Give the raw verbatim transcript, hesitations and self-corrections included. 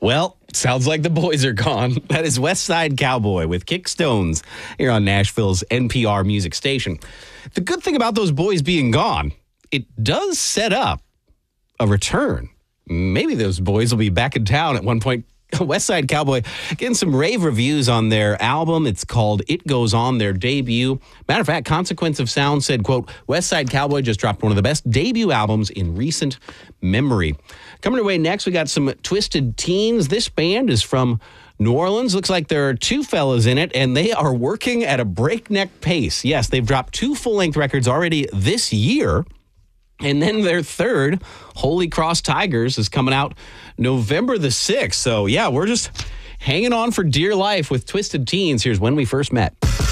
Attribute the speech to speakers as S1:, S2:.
S1: Well, sounds like the boys are gone. That is West Side Cowboy with Kickstones here on Nashville's N P R music station. The good thing about those boys being gone, it does set up a return. Maybe those boys will be back in town at one point. West Side Cowboy getting some rave reviews on their album. It's called It Goes On, their debut. Matter of fact, Consequence of Sound said, quote, West Side Cowboy just dropped one of the best debut albums in recent memory. Coming away next, we got some Twisted Teens. This band is from New Orleans. Looks like there are two fellas in it, and they are working at a breakneck pace. Yes, they've dropped two full-length records already this year. And then their third, Holy Cross Tigers, is coming out November the sixth. So, yeah, we're just hanging on for dear life with Twisted Teens. Here's When We First Met.